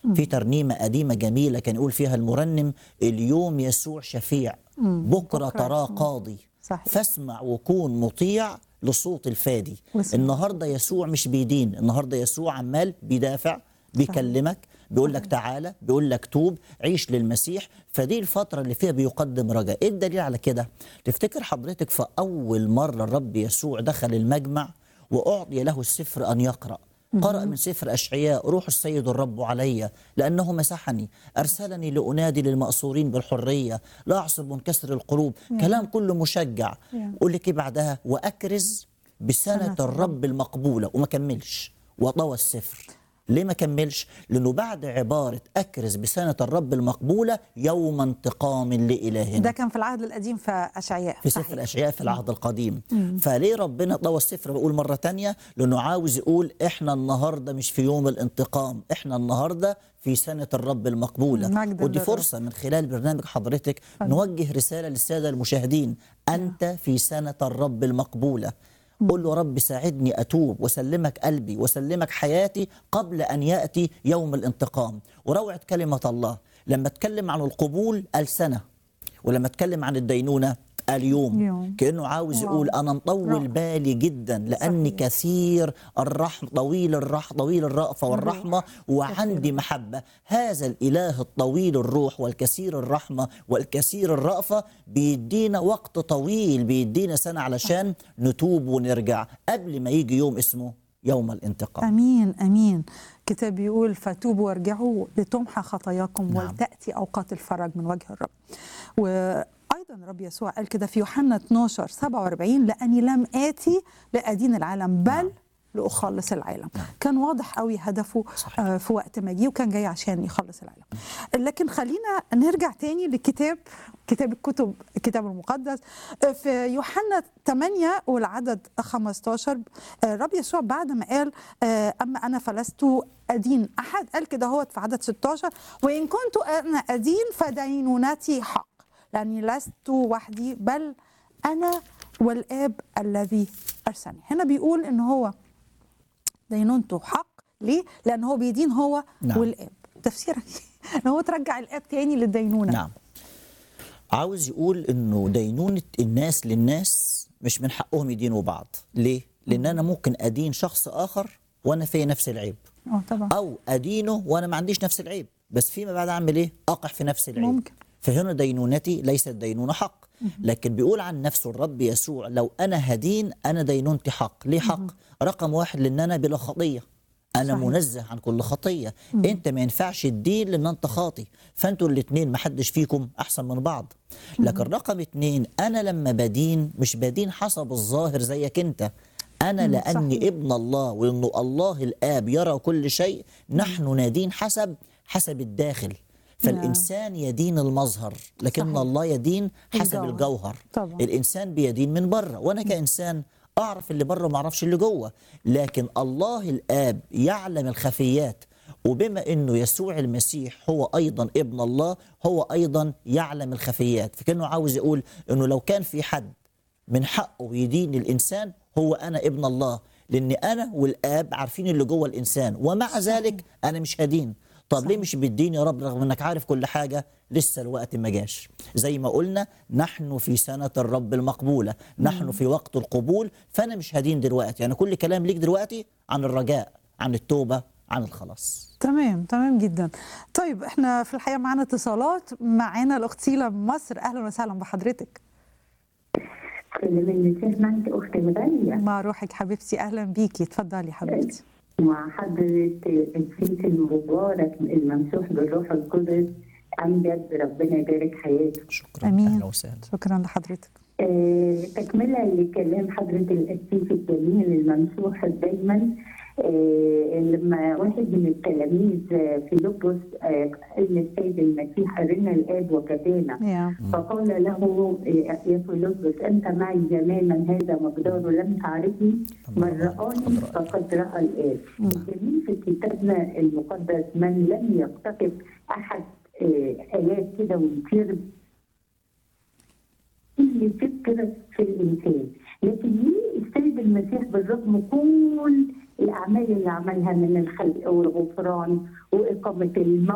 في ترنيمة قديمة جميلة كان يقول فيها المرنم: اليوم يسوع شفيع، بكرة تراه قاضي، صحيح. فاسمع وكون مطيع لصوت الفادي. النهاردة يسوع مش بيدين، النهاردة يسوع عمال بيدافع، بيكلمك، بيقول لك تعالى، بيقول لك توب، عيش للمسيح. فدي الفترة اللي فيها بيقدم رجاء. ايه الدليل على كده؟ تفتكر حضرتك في أول مرة الرب يسوع دخل المجمع وأعطي له السفر أن يقرأ، قرأ من سفر أشعياء: روح السيد الرب علي لأنه مسحني، أرسلني لأنادي للمأسورين بالحرية، لا أعصب منكسر القلوب. كلام كله مشجع. قول لك إيه بعدها؟ وأكرز بسنة الرب المقبولة. وما كملش وطوى السفر. ليه ما كملش؟ لأنه بعد عبارة أكرز بسنة الرب المقبولة يوم انتقام لإلهنا، ده كان في العهد القديم في أشعياء، في سفر أشعياء في العهد القديم. فليه ربنا طوى السفر؟ بقول مرة تانية لأنه عاوز يقول إحنا النهاردة مش في يوم الانتقام، إحنا النهاردة في سنة الرب المقبولة. ودي فرصة من خلال برنامج حضرتك نوجه رسالة للسادة المشاهدين: أنت في سنة الرب المقبولة. قل له: رب ساعدني أتوب وسلمك قلبي وسلمك حياتي قبل أن يأتي يوم الانتقام. وروعة كلمة الله لما اتكلم عن القبول قال سنة، ولما اتكلم عن الدينونة قال يوم. كأنه عاوز يقول أنا مطول بالي جدا لأني كثير الرحم، طويل الرأفة والرحمة، وعندي محبة. هذا الإله الطويل الروح والكثير الرحمة والكثير الرأفة بيدينا وقت طويل، بيدينا سنة علشان نتوب ونرجع قبل ما يجي يوم اسمه يوم الانتقام. أمين أمين. كتاب بيقول: فتوبوا وارجعوا لتمحى خطاياكم ولتأتي أوقات الفرج من وجه الرب. وأيضا الرب يسوع قال كده في يوحنا 12:47: لأني لم آتي لأدين العالم بل لأخلص العالم. كان واضح قوي هدفه في وقت ما جه، وكان جاي عشان يخلص العالم. لكن خلينا نرجع تاني لكتاب الكتاب المقدس في يوحنا 8 والعدد 15. الرب يسوع بعد ما قال أما أنا فلست أدين أحد، قال كده هو في عدد 16: وإن كنت أنا أدين فدينونتي حق، لأني لست وحدي بل أنا والآب الذي أرسلني. هنا بيقول إن هو دينونته حق. ليه؟ لأن هو بيدين هو والآب. تفسيرك إن هو ترجع الآب تاني للدينونة. نعم. عاوز يقول إنه دينونة الناس للناس مش من حقهم يدينوا بعض. ليه؟ لأن أنا ممكن أدين شخص آخر وأنا في نفس العيب، طبعا. أو أدينه وأنا ما عنديش نفس العيب، بس فيما بعد أعمل إيه؟ أقع في نفس العيب. ممكن. فهنا دينونتي ليست دينونة حق. لكن بيقول عن نفسه الرب يسوع: لو أنا هدين أنا دينونتي حق. ليه حق؟ رقم واحد لأن أنا بلا خطية، أنا صحيح. منزه عن كل خطية. أنت ما ينفعش تدين لأن أنت خاطي، فأنتوا الاثنين ما حدش فيكم أحسن من بعض. لكن رقم اتنين، أنا لما بدين مش بدين حسب الظاهر زيك أنت، أنا لأني صحيح. ابن الله، وإنه الله الآب يرى كل شيء، نحن ندين حسب الداخل. فالإنسان يدين المظهر، لكن صحيح. الله يدين حسب الجوهر. طبعا. الإنسان بيدين من بره، وأنا كإنسان أعرف اللي بره وما أعرفش اللي جوه، لكن الله الآب يعلم الخفيات. وبما أنه يسوع المسيح هو أيضا ابن الله، هو أيضا يعلم الخفيات. فكأنه عاوز يقول أنه لو كان في حد من حقه يدين الإنسان هو أنا ابن الله، لأن أنا والآب عارفين اللي جوه الإنسان، ومع ذلك أنا مش هدين. طب صحيح. ليه مش بتديني يا رب رغم انك عارف كل حاجة؟ لسه الوقت ما جاش. زي ما قلنا نحن في سنة الرب المقبولة، نحن في وقت القبول. فأنا مش هدين دلوقتي، أنا كل كلام ليك دلوقتي عن الرجاء، عن التوبة، عن الخلاص. تمام جدا. طيب احنا في الحقيقة معانا اتصالات. معانا الأخت سيلا من مصر. أهلا وسهلا بحضرتك. معك أختي الغالية. مع روحك حبيبتي، أهلا بيكي، اتفضلي حبيبتي. مع حضرة السيد المبارك الممسوح بالروح القدس، أمجد ربنا يبارك حياته. شكرا. أمين. أهلا وسهلا. شكرا لحضرتك. تكملة لكلام حضرة القسيس الجميل الممسوح دايما. لما واحد من التلاميذ في لبس قال السيد المسيح: أرنا الآب وكفانا. فقال له يا فيلبس: أنت معي زمانا هذا مقدار لم تعرفني، من رآني فقد رأى الآب. الجميل في كتابنا المقدس من لم يقتطف أحد آيات كده ويطير اللي كده في الإنسان. لكن ليه السيد المسيح بالرغم كل الأعمال اللي عملها من الخلق والغفران وإقامة الموت